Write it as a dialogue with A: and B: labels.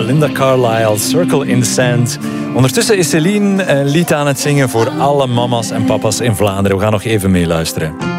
A: Belinda Carlisle, Circle in the Sand. Ondertussen is Céline een lied aan het zingen voor alle mama's en papa's in Vlaanderen. We gaan nog even meeluisteren.